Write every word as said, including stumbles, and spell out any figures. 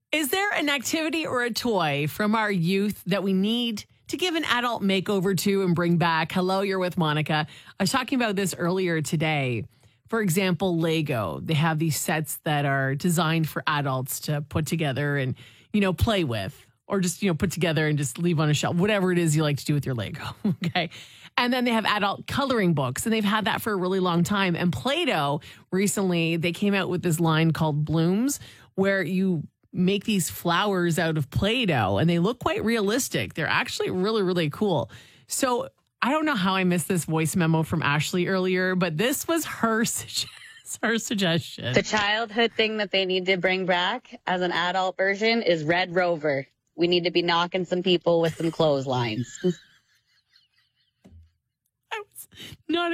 Is there an activity or a toy from our youth that we need to give an adult makeover to and bring back? Hello, you're with Monica. I was talking about this earlier today. For example, Lego. They have these sets that are designed for adults to put together and, you know, play with, or just, you know, put together and just leave on a shelf, whatever it is you like to do with your Lego. Okay. And then they have adult coloring books, and they've had that for a really long time. And Play-Doh, recently, they came out with this line called Blooms, where you make these flowers out of Play-Doh, and they look quite realistic. They're actually really, really cool. So I don't know how I missed this voice memo from Ashley earlier, but this was her, her suggestion. The childhood thing that they need to bring back as an adult version is Red Rover. We need to be knocking some people with some clotheslines. I was not